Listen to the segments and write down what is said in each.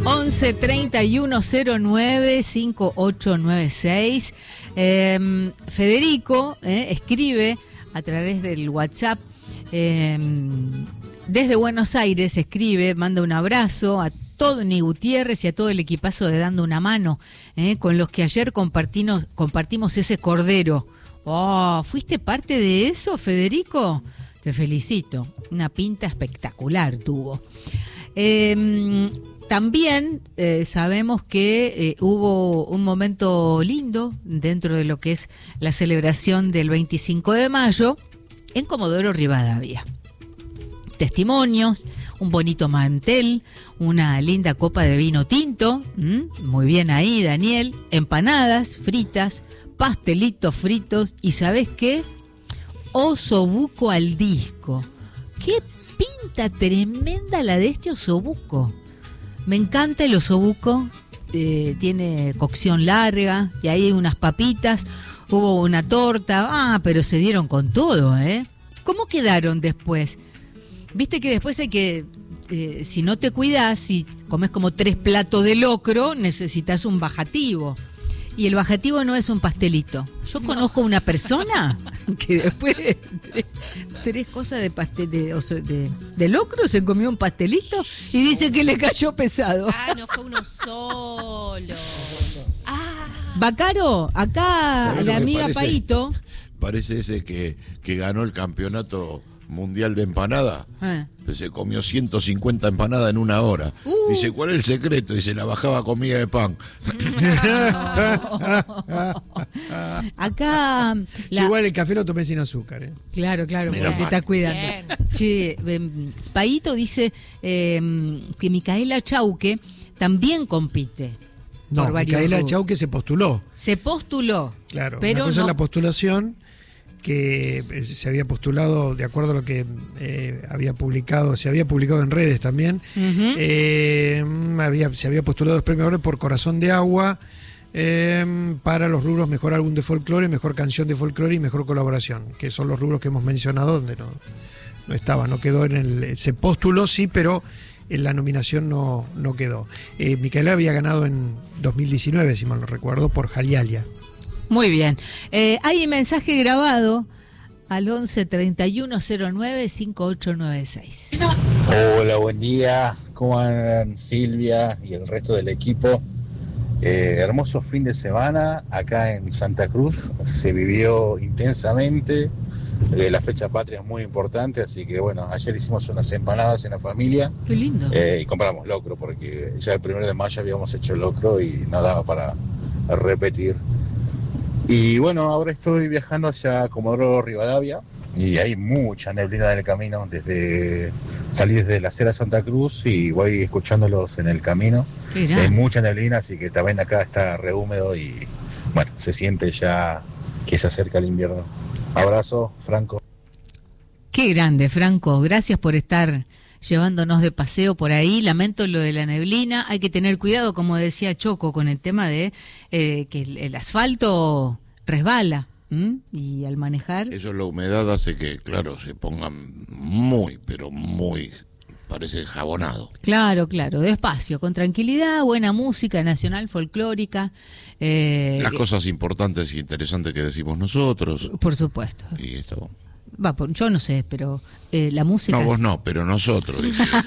11 31 09 5896. Federico escribe a través del WhatsApp. Desde Buenos Aires escribe, manda un abrazo a Tony Gutiérrez y a todo el equipazo de Dando una Mano, con los que ayer compartimos ese cordero. Oh, ¿fuiste parte de eso, Federico? Te felicito, una pinta espectacular tuvo. También sabemos que hubo un momento lindo dentro de lo que es la celebración del 25 de mayo en Comodoro Rivadavia. Testimonios, un bonito mantel, una linda copa de vino tinto, muy bien ahí, Daniel, empanadas fritas, pastelitos fritos y ¿sabés qué? Osobuco al disco. ¡Qué pinta tremenda la de este osobuco! Me encanta el osobuco, tiene cocción larga y ahí hay unas papitas, hubo una torta, pero se dieron con todo, ¿eh? ¿Cómo quedaron después? Viste que después hay que, si no te cuidas, si comes como 3 platos de locro, necesitas un bajativo. Y el bajativo no es un pastelito. Yo conozco una persona que después de 3 cosas de pastel de locro se comió un pastelito y dice que le cayó pesado. No fue uno solo. Bacaro, acá la amiga parece? Paito. Parece ese que ganó el campeonato mundial de empanada. Se comió 150 empanadas en 1 hora. Dice, ¿cuál es el secreto? Dice, la bajaba comida de pan. Acá igual el café lo tomé sin azúcar, Claro, Menos porque te está cuidando. Che, Paito dice que Micaela Chauque también compite. No, Micaela Chauque se postuló. Se postuló. Claro, pero una cosa no... es la postulación, que se había postulado de acuerdo a lo que se había publicado en redes también. Se había postulado los premios por Corazón de Agua para los rubros Mejor Álbum de Folclore, Mejor Canción de Folclore y Mejor Colaboración, que son los rubros que hemos mencionado donde no estaba, no quedó se postuló sí, pero en la nominación no quedó. Micaela había ganado en 2019, si mal no recuerdo, por Jalialia. Muy bien. Hay mensaje grabado al 11 31 09 5896. Hola, buen día. ¿Cómo andan Silvia y el resto del equipo? Hermoso fin de semana acá en Santa Cruz. Se vivió intensamente. La fecha patria es muy importante, así que bueno, ayer hicimos unas empanadas en la familia. Qué lindo. Y compramos locro, porque ya el 1 de mayo habíamos hecho locro y no daba para repetir. Y bueno, ahora estoy viajando hacia Comodoro Rivadavia y hay mucha neblina en el camino. Salí desde la acera Santa Cruz y voy escuchándolos en el camino. Hay mucha neblina, así que también acá está re húmedo y bueno, se siente ya que se acerca el invierno. Abrazo, Franco. Qué grande, Franco. Gracias por estar llevándonos de paseo por ahí. Lamento lo de la neblina. Hay que tener cuidado, como decía Choco, con el tema de que el asfalto resbala. Y al manejar... Eso, la humedad hace que, claro, se pongan muy, pero muy, parece jabonado. Claro, despacio, con tranquilidad, buena música nacional, folclórica. Las cosas importantes y interesantes que decimos nosotros. Por supuesto. Y esto... yo no sé, pero la música... No, vos no, pero nosotros.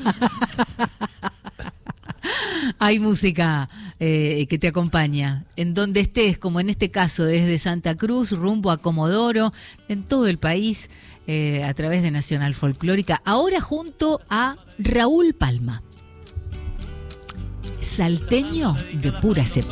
Hay música que te acompaña en donde estés, como en este caso desde Santa Cruz rumbo a Comodoro, en todo el país, a través de Nacional Folclórica, ahora junto a Raúl Palma, salteño de pura cepa.